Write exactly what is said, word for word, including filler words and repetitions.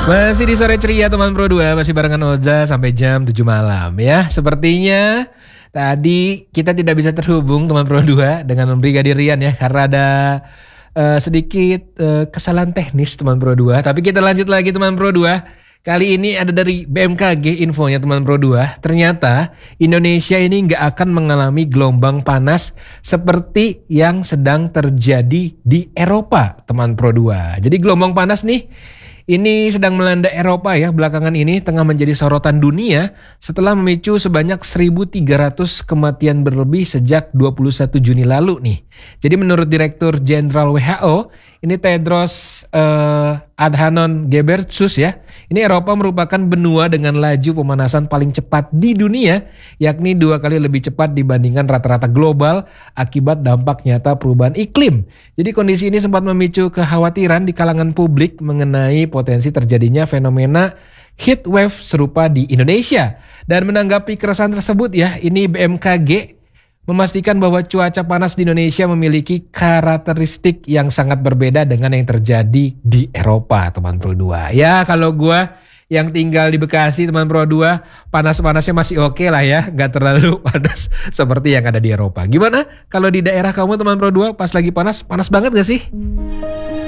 Masih di sore ceria teman Pro dua, masih barengan Oza sampai jam tujuh malam ya. Sepertinya tadi kita tidak bisa terhubung teman Pro dua dengan Brigadir Rian ya, karena ada uh, sedikit uh, kesalahan teknis teman Pro dua. Tapi kita lanjut lagi teman Pro dua. Kali ini ada dari B M K G infonya teman Pro dua. Ternyata Indonesia ini nggak akan mengalami gelombang panas seperti yang sedang terjadi di Eropa teman Pro dua. Jadi gelombang panas nih ini sedang melanda Eropa ya, belakangan ini tengah menjadi sorotan dunia setelah memicu sebanyak seribu tiga ratus kematian berlebih sejak dua puluh satu Juni lalu nih. Jadi menurut Direktur Jenderal W H O, ini Tedros uh, Adhanom Ghebreyesus ya, ini Eropa merupakan benua dengan laju pemanasan paling cepat di dunia, yakni dua kali lebih cepat dibandingkan rata-rata global akibat dampak nyata perubahan iklim. Jadi kondisi ini sempat memicu kekhawatiran di kalangan publik mengenai potensi terjadinya fenomena heat wave serupa di Indonesia. Dan menanggapi keresahan tersebut ya, ini B M K G memastikan bahwa cuaca panas di Indonesia memiliki karakteristik yang sangat berbeda dengan yang terjadi di Eropa, teman Pro dua. Ya, kalau gua yang tinggal di Bekasi, teman Pro dua, panas-panasnya masih oke lah ya, nggak terlalu panas seperti yang ada di Eropa. Gimana kalau di daerah kamu, teman Pro dua, pas lagi panas, panas banget gak sih?